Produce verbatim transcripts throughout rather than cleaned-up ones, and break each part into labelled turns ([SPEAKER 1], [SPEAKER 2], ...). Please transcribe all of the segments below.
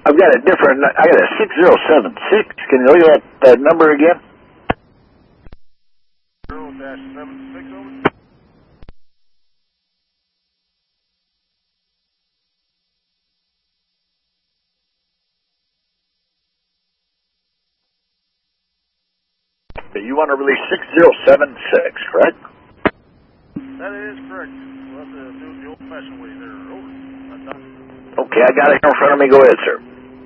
[SPEAKER 1] I've got a different, I got a six zero seven six. Can you look at that uh, number again?
[SPEAKER 2] zero dash seven six over.
[SPEAKER 1] You want to release six zero seven six, correct?
[SPEAKER 2] That is correct. We'll have to do it the old-fashioned way there. Over. That's done.
[SPEAKER 1] Okay, I got it in front of me. Go ahead, sir.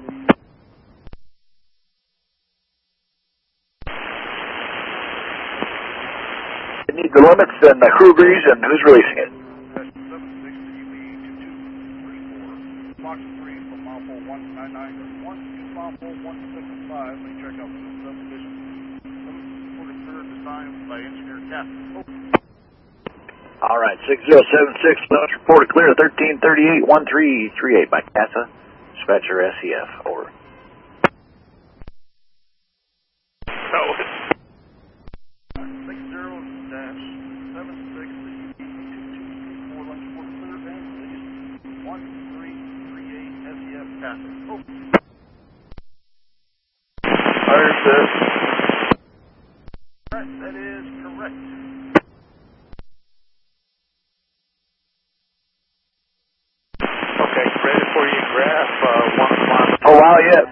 [SPEAKER 1] You need the limits and the crew agrees, and who's releasing it?
[SPEAKER 2] Dash seven six to U E two two three four. Box three from mile four one nine nine one to mile four one seven five. May check out the subdivision. forty-third designed by engineer Captain. Over.
[SPEAKER 1] All right, six zero seven six, notice reported clear, thirteen thirty-eight, one three three eight by CASA, dispatcher S E F, over.
[SPEAKER 2] Oh. six zero dash seven six two two four lunch for third and release one three three eight S E F CASA. Over.
[SPEAKER 3] Understood.
[SPEAKER 2] Right, that is correct.
[SPEAKER 3] Okay, ready for you, graph uh, one mile.
[SPEAKER 1] Oh, wow, yeah.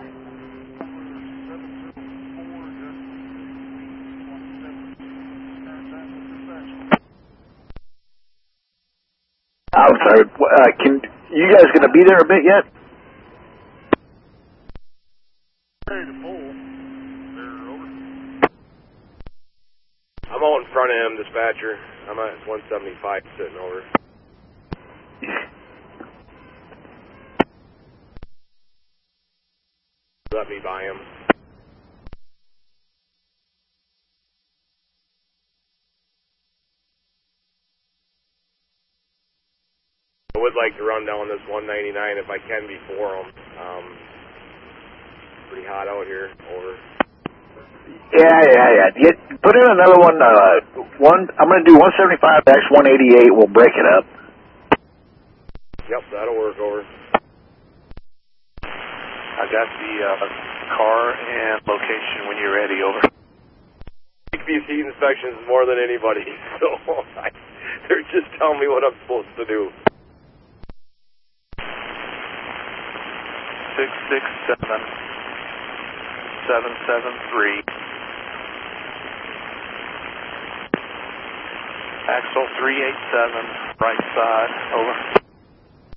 [SPEAKER 1] I'm sorry, uh, can, you guys going to be there a bit yet?
[SPEAKER 2] Ready to pull. They're over.
[SPEAKER 4] I'm out in front of him, dispatcher. I'm at one seventy-five sitting over. Let me by him. I would like to run down this one ninety-nine if I can before him. Um, pretty hot out here. Over.
[SPEAKER 1] Yeah, yeah, yeah. Get, put in another one. Uh, one. I'm going to do one seventy-five dash one eighty-eight. We'll break it up.
[SPEAKER 4] Yep, that'll work. Over.
[SPEAKER 3] I got the uh, car and location when you're ready. Over.
[SPEAKER 4] I take these heat inspections more than anybody, so I, they're just telling me what I'm supposed to do.
[SPEAKER 3] Six six seven seven seven three. Axle three eight seven. Right side. Over.